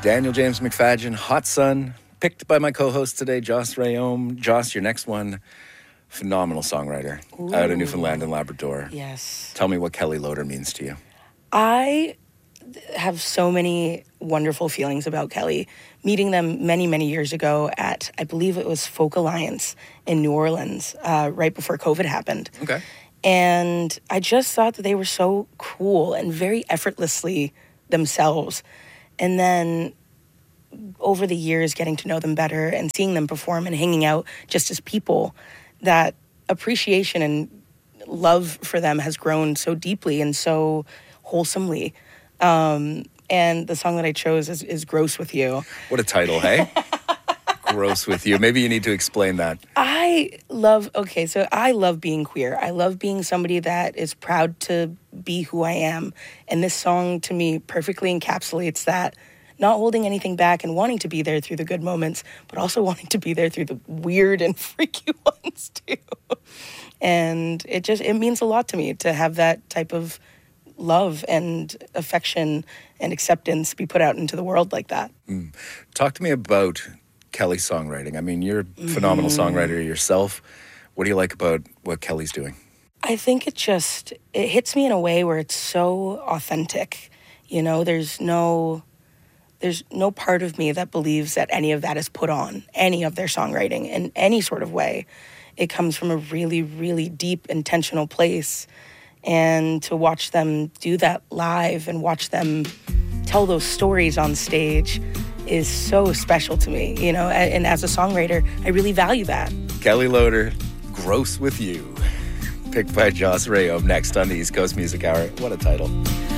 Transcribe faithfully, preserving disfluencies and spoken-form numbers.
Daniel James McFadgen, Hot Sun, picked by my co-host today, Joss Rayom. Joss, your next one, phenomenal songwriter. Ooh. Out of Newfoundland and Labrador. Yes. Tell me what Kelly Loader means to you. I have so many wonderful feelings about Kelly. Meeting them many, many years ago at, I believe it was Folk Alliance in New Orleans, uh, right before COVID happened. Okay. And I just thought that they were so cool and very effortlessly themselves. And then over the years, getting to know them better and seeing them perform and hanging out just as people, that appreciation and love for them has grown so deeply and so wholesomely. Um, and the song that I chose is, is Gross With You. What a title, hey? Gross With You. Maybe you need to explain that. I love, okay, so I love being queer. I love being somebody that is proud to be who I am. And this song, to me, perfectly encapsulates that. Not holding anything back and wanting to be there through the good moments, but also wanting to be there through the weird and freaky ones, too. And it just, it means a lot to me to have that type of love and affection and acceptance be put out into the world like that. Mm. Talk to me about Kelly's songwriting. I mean, you're a phenomenal mm. songwriter yourself. What do you like about what Kelly's doing? I think it just, it hits me in a way where it's so authentic. You know, there's no, there's no part of me that believes that any of that is put on, any of their songwriting in any sort of way. It comes from a really, really deep, intentional place. And to watch them do that live and watch them tell those stories on stage is so special to me, you know, and as a songwriter, I really value that. Kelly Loader, Gross With You, picked by Joss Rayom, next on the East Coast Music Hour. What a title.